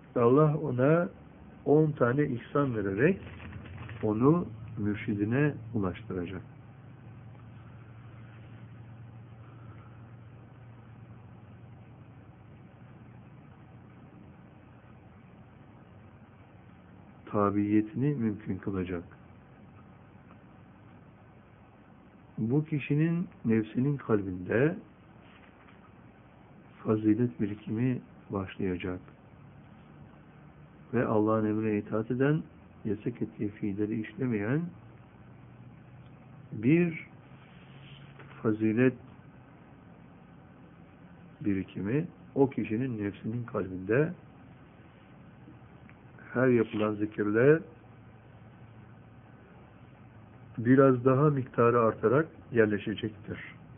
Allah ona 10 tane ihsan vererek onu mürşidine ulaştıracak. Tabiyetini mümkün kılacak. Bu kişinin nefsinin kalbinde fazilet birikimi başlayacak. Ve Allah'ın emrine itaat eden, yasak ettiği fiilleri işlemeyen bir fazilet birikimi o kişinin nefsinin kalbinde her yapılan zikirle biraz daha miktarı artarak yerleşecektir.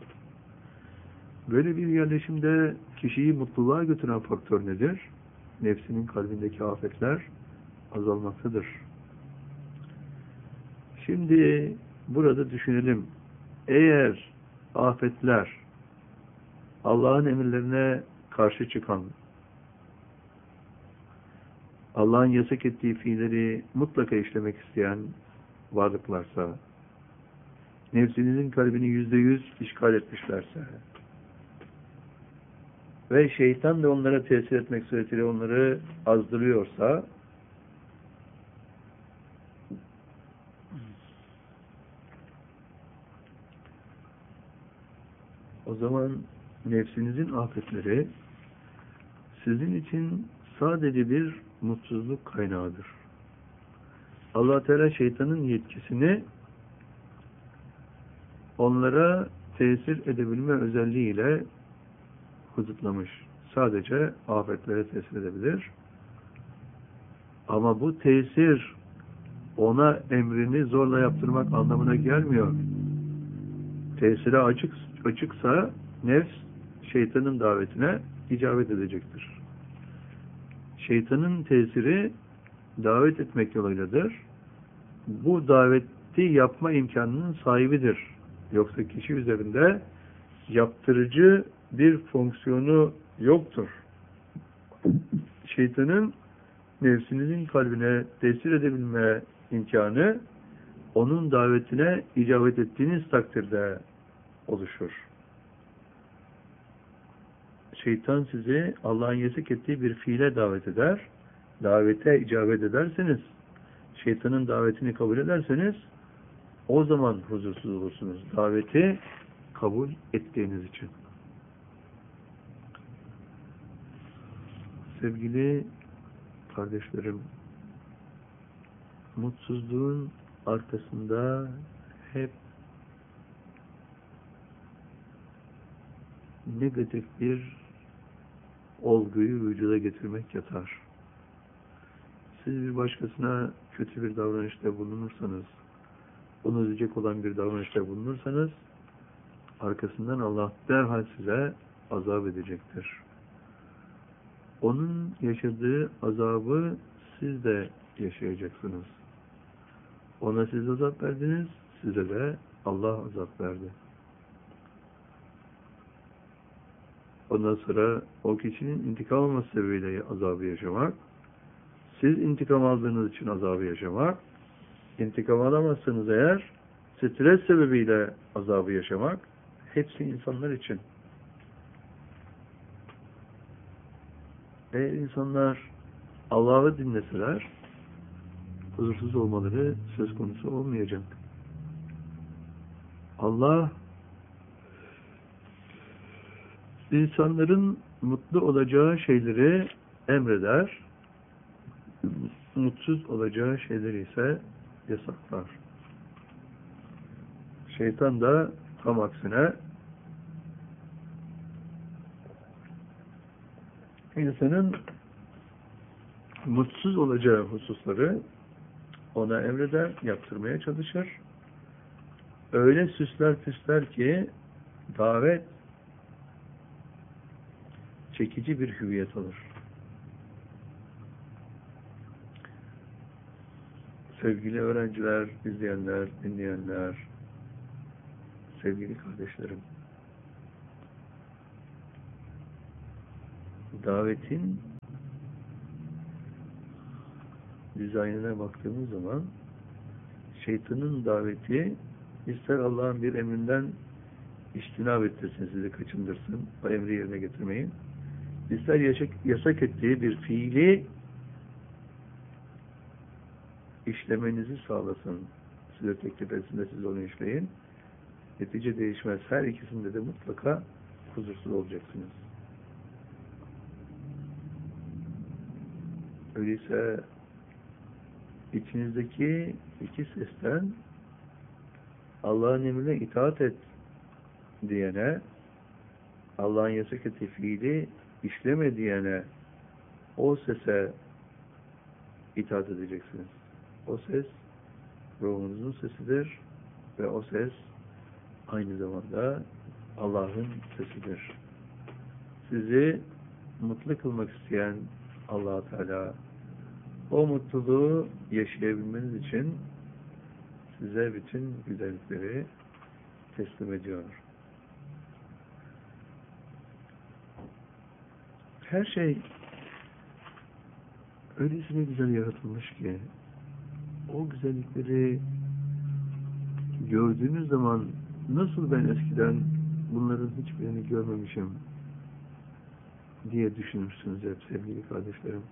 Böyle bir yerleşimde kişiyi mutluluğa götüren faktör nedir? Nefsinin kalbindeki afetler azalmaktadır. Şimdi burada düşünelim. Eğer afetler Allah'ın emirlerine karşı çıkan, Allah'ın yasak ettiği fiilleri mutlaka işlemek isteyen varlıklarsa, nefsinizin kalbini %100 işgal etmişlerse ve şeytan da onlara tesir etmek suretiyle onları azdırıyorsa, o zaman nefsinizin afetleri sizin için sadece bir mutsuzluk kaynağıdır. Allah Teala şeytanın yetkisini onlara tesir edebilme özelliğiyle hudutlamış. Sadece afetlere tesir edebilir. Ama bu tesir ona emrini zorla yaptırmak anlamına gelmiyor. Tesire açıksa nefs şeytanın davetine icabet edecektir. Şeytanın tesiri davet etmek yoluyladır. Bu daveti yapma imkanının sahibidir. Yoksa kişi üzerinde yaptırıcı bir fonksiyonu yoktur. Şeytanın nefsinizin kalbine tesir edebilme imkanı onun davetine icabet ettiğiniz takdirde oluşur. Şeytan sizi Allah'ın yasak ettiği bir fiile davet eder. Davete icabet ederseniz, şeytanın davetini kabul ederseniz, o zaman huzursuz olursunuz. Daveti kabul ettiğiniz için. Sevgili kardeşlerim, mutsuzluğun arkasında hep negatif bir olguyu vücuda getirmek yatar. Siz bir başkasına kötü bir davranışta bulunursanız, onu üzecek olan bir davranışta bulunursanız, arkasından Allah derhal size azap edecektir. Onun yaşadığı azabı siz de yaşayacaksınız. Ona siz azap verdiniz, size de Allah azap verdi. Ondan sonra o kişinin intikam alması sebebiyle azabı yaşamak, siz intikam aldığınız için azabı yaşamak, intikam alamazsanız eğer, stres sebebiyle azabı yaşamak, hepsi insanlar için. Eğer insanlar Allah'ı dinleseler, huzursuz olmaları söz konusu olmayacak. Allah, insanların mutlu olacağı şeyleri emreder, mutsuz olacağı şeyleri ise yasaklar. Şeytan da tam aksine insanın mutsuz olacağı hususları ona emreder, yaptırmaya çalışır. Öyle süsler püsler ki davet çekici bir hüviyet alır. Sevgili öğrenciler, izleyenler, dinleyenler, sevgili kardeşlerim, davetin dizaynına baktığımız zaman şeytanın daveti ister Allah'ın bir emrinden İçtinab ettirsin, sizi kaçındırsın, o emri yerine getirmeyin. İster yasak ettiği bir fiili işlemenizi sağlasın. Size teklif etsin de siz onu işleyin. Netice değişmez. Her ikisinde de mutlaka huzursuz olacaksınız. Öyleyse içinizdeki iki sesten Allah'ın emrine itaat et diyene, Allah'ın yasak ettiği fiili işleme diyene, o sese itaat edeceksiniz. O ses ruhunuzun sesidir ve o ses aynı zamanda Allah'ın sesidir. Sizi mutlu kılmak isteyen Allah-u Teala o mutluluğu yaşayabilmeniz için size bütün güzellikleri teslim ediyor. Her şey öylesine güzel yaratılmış ki o güzellikleri gördüğünüz zaman nasıl ben eskiden bunların hiçbirini görmemişim diye düşünürsünüz hep sevgili kardeşlerim.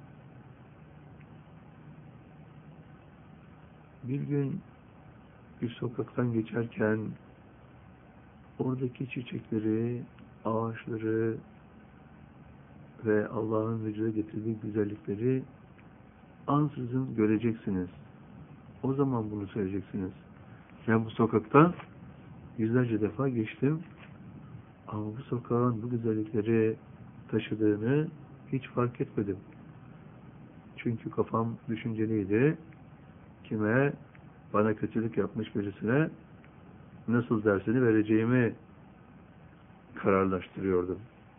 Bir gün bir sokaktan geçerken oradaki çiçekleri, ağaçları ve Allah'ın vücuda getirdiği güzellikleri ansızın göreceksiniz. O zaman bunu söyleyeceksiniz. Ben bu sokaktan yüzlerce defa geçtim ama bu sokağın bu güzellikleri taşıdığını hiç fark etmedim. Çünkü kafam düşünceliydi. Kime, bana kötülük yapmış birisine nasıl dersini vereceğimi kararlaştırıyordum.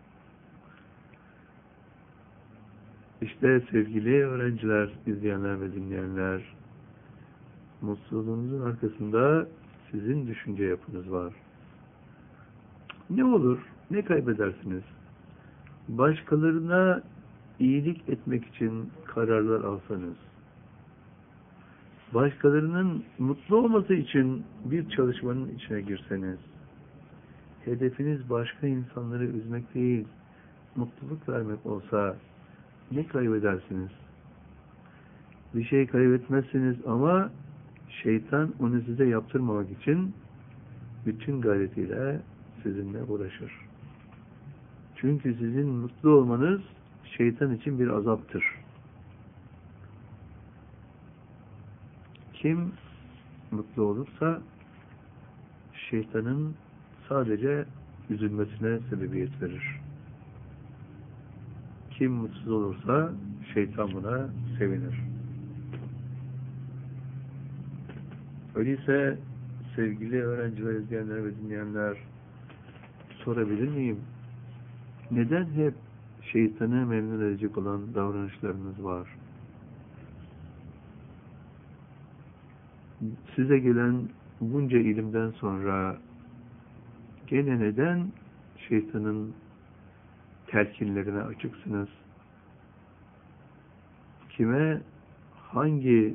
İşte sevgili öğrenciler, izleyenler ve dinleyenler, mutluluğunuzun arkasında sizin düşünce yapınız var. Ne olur, ne kaybedersiniz? Başkalarına iyilik etmek için kararlar alsanız, başkalarının mutlu olması için bir çalışmanın içine girseniz, hedefiniz başka insanları üzmek değil, mutluluk vermek olsa ne kaybedersiniz? Bir şey kaybetmezsiniz ama şeytan onu size yaptırmamak için bütün gayretiyle sizinle uğraşır. Çünkü sizin mutlu olmanız şeytan için bir azaptır. Kim mutlu olursa şeytanın sadece üzülmesine sebebiyet verir. Kim mutsuz olursa şeytan buna sevinir. Öyleyse sevgili öğrenciler, izleyenler ve dinleyenler, sorabilir miyim? Neden hep şeytanı memnun edecek olan davranışlarınız var? Size gelen bunca ilimden sonra gene neden şeytanın telkinlerine açıksınız? Kime hangi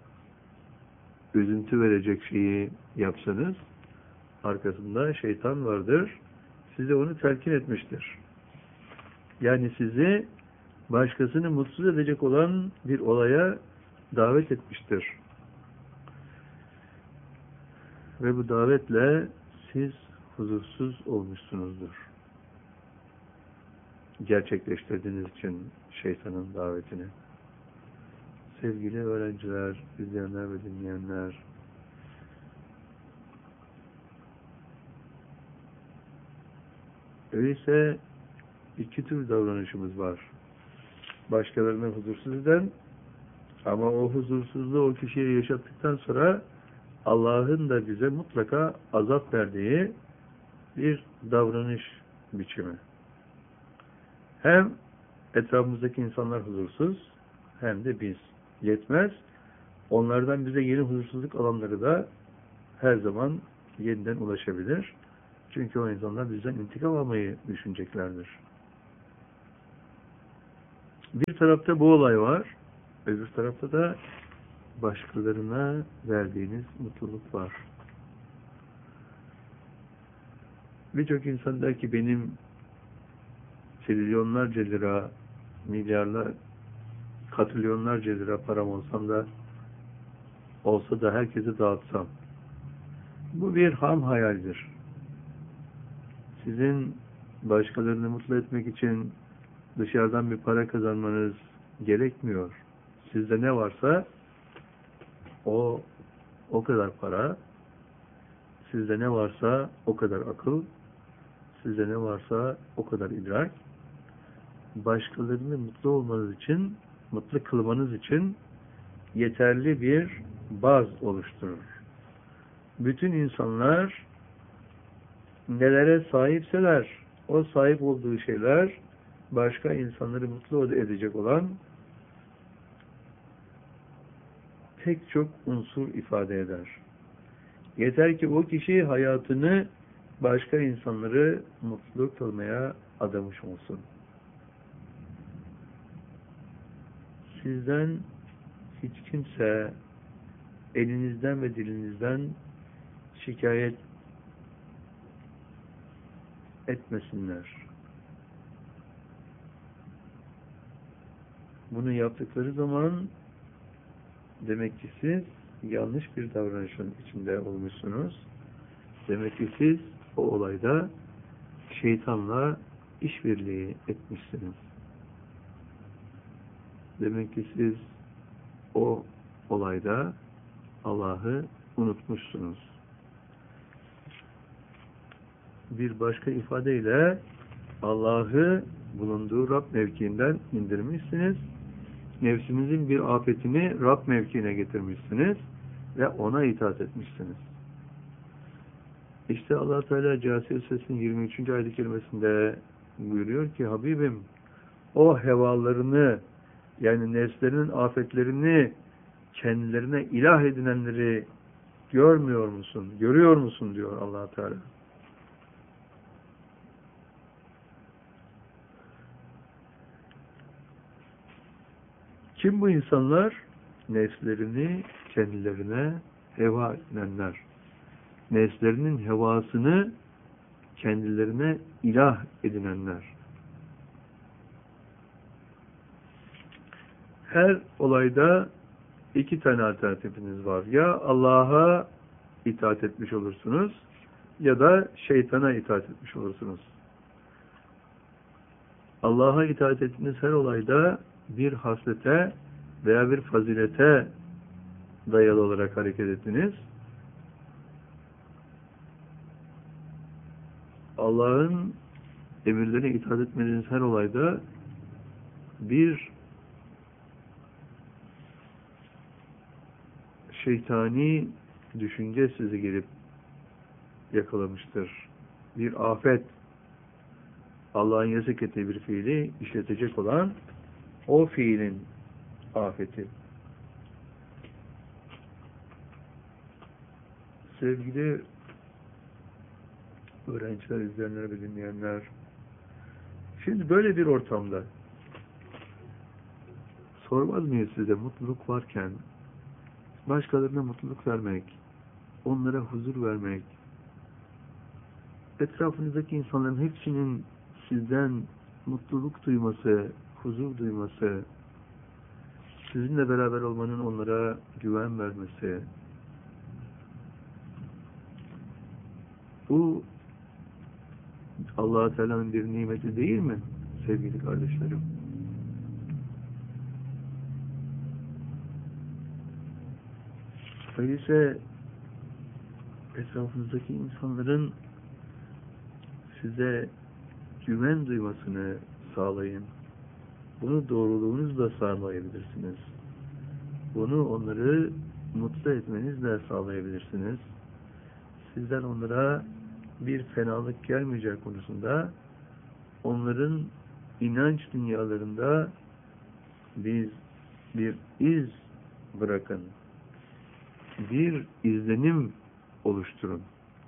üzüntü verecek şeyi yapsanız arkasında şeytan vardır. Size onu telkin etmiştir. Yani sizi başkasını mutsuz edecek olan bir olaya davet etmiştir. Ve bu davetle siz huzursuz olmuşsunuzdur. Gerçekleştirdiğiniz için şeytanın davetini. Sevgili öğrenciler, izleyenler ve dinleyenler, öyleyse iki tür davranışımız var. Başkalarını huzursuz eden ama o huzursuzluğu o kişiye yaşattıktan sonra Allah'ın da bize mutlaka azap verdiği bir davranış biçimi. Hem etrafımızdaki insanlar huzursuz hem de biz. Yetmez. Onlardan bize yeni huzursuzluk alanları da her zaman yeniden ulaşabilir. Çünkü o insanlar bizden intikam almayı düşüneceklerdir. Bir tarafta bu olay var. Öbür tarafta da başkalarına verdiğiniz mutluluk var. Birçok insan der ki benim trilyonlarca lira, milyarlar, katrilyonlarca lira param olsa da herkese dağıtsam. Bu bir ham hayaldir. Sizin başkalarını mutlu etmek için dışarıdan bir para kazanmanız gerekmiyor. Sizde ne varsa o kadar para, sizde ne varsa o kadar akıl, sizde ne varsa o kadar idrak. Başkalarını mutlu olmanız için, mutlu kılmanız için yeterli bir baz oluşturur. Bütün insanlar nelere sahipseler, o sahip olduğu şeyler başka insanları mutlu edecek olan pek çok unsur ifade eder. Yeter ki o kişi hayatını başka insanları mutlu kılmaya adamış olsun. Sizden hiç kimse elinizden ve dilinizden şikayet etmesinler. Bunu yaptıkları zaman demek ki siz yanlış bir davranışın içinde olmuşsunuz. Demek ki siz o olayda şeytanla işbirliği etmişsiniz. Demek ki siz o olayda Allah'ı unutmuşsunuz. Bir başka ifadeyle Allah'ı bulunduğu Rab mevkiinden indirmişsiniz. Nefsinizin bir afetini Rab mevkiine getirmişsiniz ve ona itaat etmişsiniz. İşte Allah Teala Câsiye Suresinin 23. ayet-i kerimesinde buyuruyor ki Habibim o hevalarını yani nefslerinin afetlerini kendilerine ilah edinenleri görmüyor musun? Görüyor musun? Diyor Allah Teala. Kim bu insanlar? Nefslerini kendilerine heva edinenler. Nefslerinin hevasını kendilerine ilah edinenler. Her olayda iki tane alternatifiniz var. Ya Allah'a itaat etmiş olursunuz ya da şeytana itaat etmiş olursunuz. Allah'a itaat ettiğiniz her olayda bir haslete veya bir fazilete dayalı olarak hareket ettiniz. Allah'ın emirlerine itaat etmediğiniz her olayda bir şeytani düşünce sizi gelip yakalamıştır. Bir afet, Allah'ın yasak ettiği bir fiili işletecek olan o fiilin afeti. Sevgili öğrenciler, izleyenler ve dinleyenler, şimdi böyle bir ortamda sormaz mıyız size mutluluk varken başkalarına mutluluk vermek, onlara huzur vermek, etrafınızdaki insanların hepsinin sizden mutluluk duyması, huzur duyması, sizinle beraber olmanın onlara güven vermesi, bu Allah-u Teala'nın bir nimeti değil mi sevgili kardeşlerim? Öyleyse etrafınızdaki insanların size güven duymasını sağlayın. Bunu doğruluğunuzla sağlayabilirsiniz. Bunu onları mutlu etmenizle sağlayabilirsiniz. Sizden onlara bir fenalık gelmeyecek konusunda onların inanç dünyalarında bir iz bırakın. Bir izlenim oluşturun.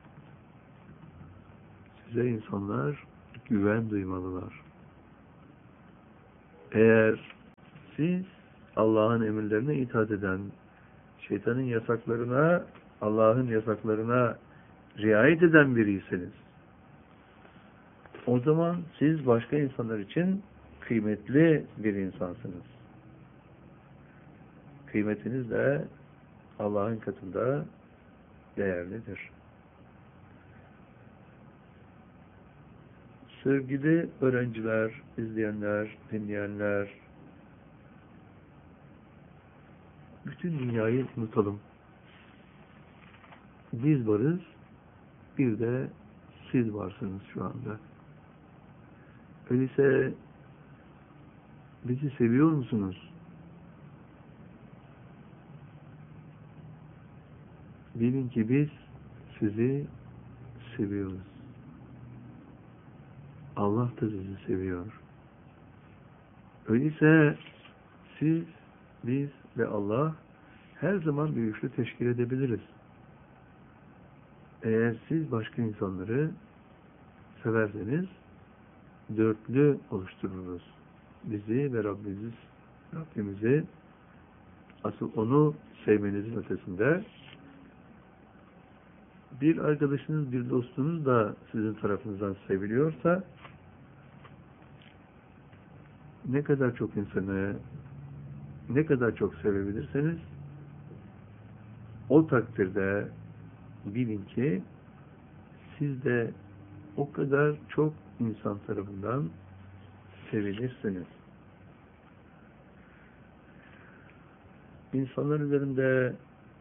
Size insanlar güven duymalılar. Eğer siz Allah'ın emirlerine itaat eden, şeytanın yasaklarına, Allah'ın yasaklarına riayet eden biriyseniz, o zaman siz başka insanlar için kıymetli bir insansınız. Kıymetiniz de Allah'ın katında değerlidir. Sevgili öğrenciler, izleyenler, dinleyenler, bütün dünyayı unutalım. Biz varız, bir de siz varsınız şu anda. Öyleyse bizi seviyor musunuz? Bilin ki biz sizi seviyoruz. Allah da sizi seviyor. Öyleyse siz, biz ve Allah her zaman bir üçlü teşkil edebiliriz. Eğer siz başka insanları severseniz dörtlü oluştururuz. Bizi ve Rabbimizi asıl onu sevmenizin ötesinde bir arkadaşınız, bir dostunuz da sizin tarafınızdan seviliyorsa ne kadar çok insanı ne kadar çok sevebilirseniz o takdirde bilin ki siz de o kadar çok insan tarafından sevilirsiniz. İnsanlar üzerinde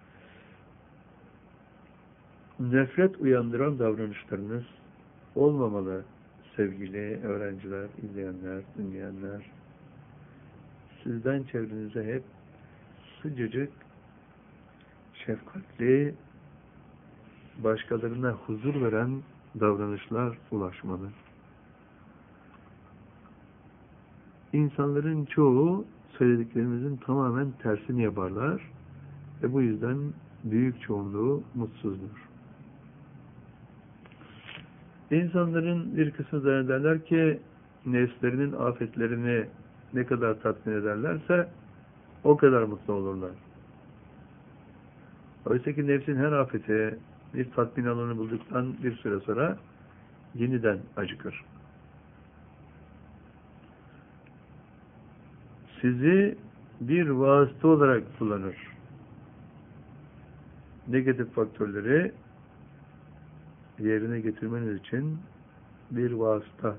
nefret uyandıran davranışlarınız olmamalı sevgili öğrenciler, izleyenler, dinleyenler. Sizden çevrenize hep sıcacık, şefkatli, başkalarına huzur veren davranışlar ulaşmalı. İnsanların çoğu söylediklerimizin tamamen tersini yaparlar ve bu yüzden büyük çoğunluğu mutsuzdur. İnsanların bir kısmı zannederler ki nefslerinin afetlerini ne kadar tatmin ederlerse o kadar mutlu olurlar. Oysa ki nefsin her afeti bir tatmin alanı bulduktan bir süre sonra yeniden acıkır. Sizi bir vasıta olarak kullanır. Negatif faktörleri yerine getirmeniz için bir vasıta.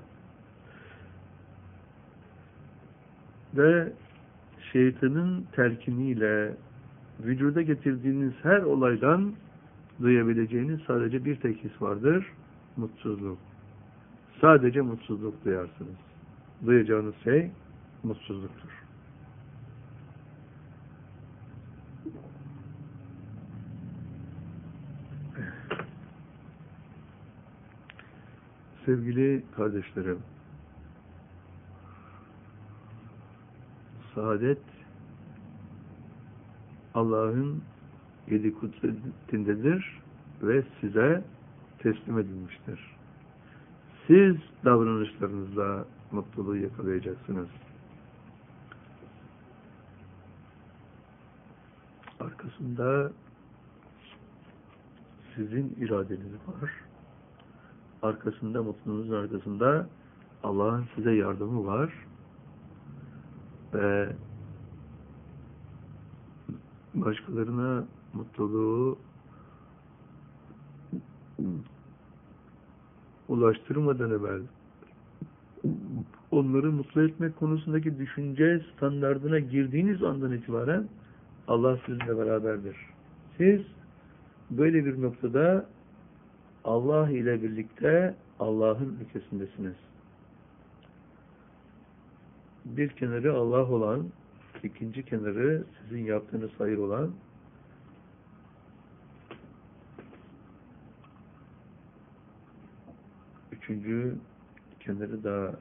Ve şeytanın telkiniyle vücuda getirdiğiniz her olaydan duyabileceğiniz sadece bir tek his vardır. Mutsuzluk. Sadece mutsuzluk duyarsınız. Duyacağınız şey mutsuzluktur. Sevgili kardeşlerim, saadet Allah'ın yedi kudretindedir ve size teslim edilmiştir. Siz davranışlarınızla mutluluğu yakalayacaksınız. Arkasında sizin iradeniz var. Arkasında, mutluluğunuzun arkasında Allah'ın size yardımı var. Ve başkalarına mutluluğu ulaştırmadan evvel onları mutlu etmek konusundaki düşünce standardına girdiğiniz andan itibaren Allah sizinle beraberdir. Siz böyle bir noktada Allah ile birlikte Allah'ın ülkesindesiniz. Bir kenarı Allah olan, ikinci kenarı sizin yaptığınız hayır olan, üçüncü kenarı da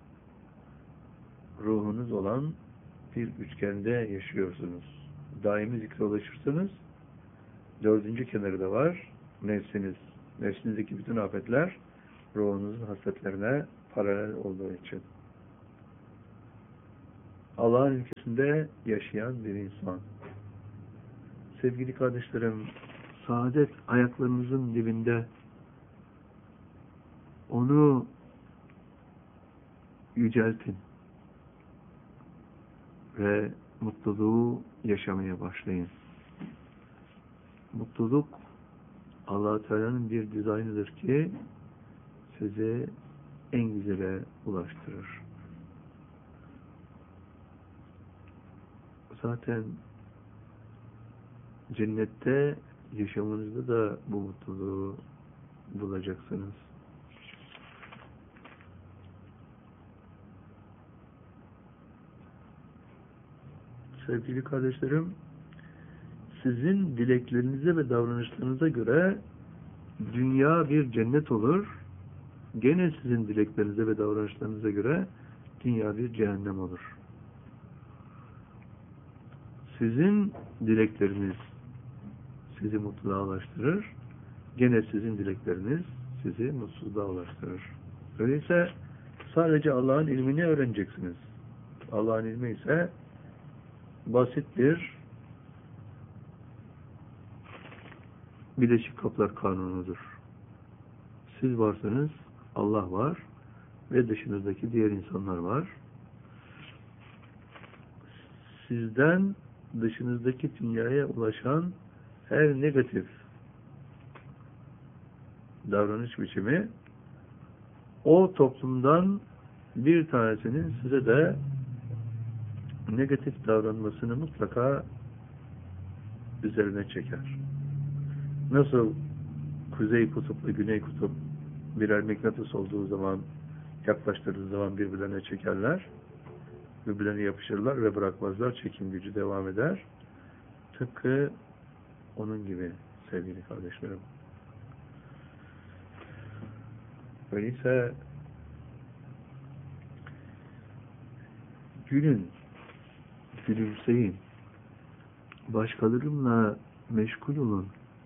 ruhunuz olan bir üçgende yaşıyorsunuz. Daimi zikre ulaşırsanız dördüncü kenarı da var. Nefsiniz. Nefsinizdeki bütün afetler ruhunuzun hasletlerine paralel olduğu için. Allah'ın ülkesinde yaşayan bir insan. Sevgili kardeşlerim, saadet ayaklarınızın dibinde. Onu yüceltin ve mutluluğu yaşamaya başlayın. Mutluluk Allah-u Teala'nın bir dizaynıdır ki sizi en güzele ulaştırır. Zaten cennette yaşamınızda da bu mutluluğu bulacaksınız. Sevgili kardeşlerim, sizin dileklerinize ve davranışlarınıza göre dünya bir cennet olur. Gene sizin dileklerinize ve davranışlarınıza göre dünya bir cehennem olur. Sizin dilekleriniz sizi mutluluğa ulaştırır. Gene sizin dilekleriniz sizi mutsuzluğa ulaştırır. Öyleyse sadece Allah'ın ilmini öğreneceksiniz. Allah'ın ilmi ise basit bir Birleşik Kaplar Kanunu'dur. Siz varsınız, Allah var ve dışınızdaki diğer insanlar var. Sizden dışınızdaki dünyaya ulaşan her negatif davranış biçimi o toplumdan bir tanesinin size de negatif davranmasını mutlaka üzerine çeker. Nasıl Kuzey Kutup'la Güney Kutup birer mıknatıs olduğu zaman, yaklaştırdığı zaman birbirlerine çekerler, birbirlerine yapışırlar ve bırakmazlar, çekim gücü devam eder. Tıpkı onun gibi sevgili kardeşlerim. Öyleyse gülün, gülümseyin, başkalarımla meşgul olun.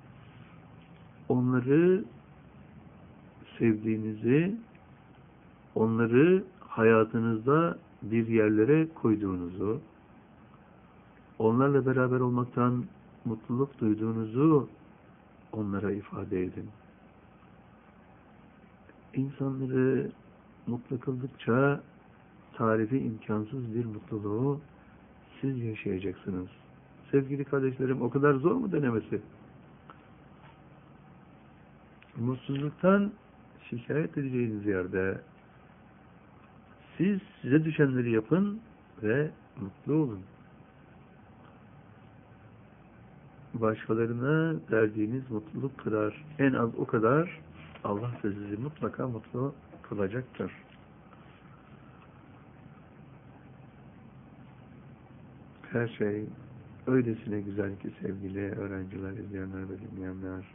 Onları sevdiğinizi, onları hayatınızda bir yerlere koyduğunuzu, onlarla beraber olmaktan mutluluk duyduğunuzu onlara ifade edin. İnsanları mutlu kıldıkça tarifi imkansız bir mutluluğu siz yaşayacaksınız. Sevgili kardeşlerim, o kadar zor mu denemesi? Mutsuzluktan şikayet edeceğiniz yerde siz size düşenleri yapın ve mutlu olun. Başkalarına verdiğiniz mutluluk kadar, en az o kadar Allah da sizi mutlaka mutlu kılacaktır. Her şey öylesine güzel ki sevgili öğrenciler, izleyenler ve dinleyenler.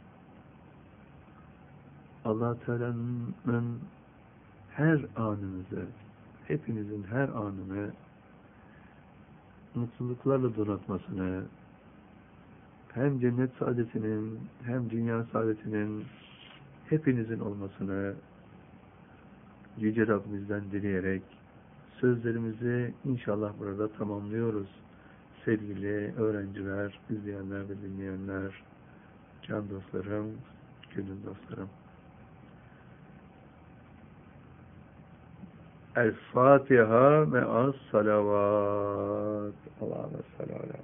Allah-u Teala'nın her anınızı, hepinizin her anını mutluluklarla donatmasını, hem cennet saadetinin hem dünya saadetinin hepinizin olmasını Yüce Rabbimizden dileyerek sözlerimizi inşallah burada tamamlıyoruz. Sevgili öğrenciler, izleyenler ve dinleyenler, can dostlarım, gönül dostlarım. El-Fatiha me'as salavat. Allah'a sallallahu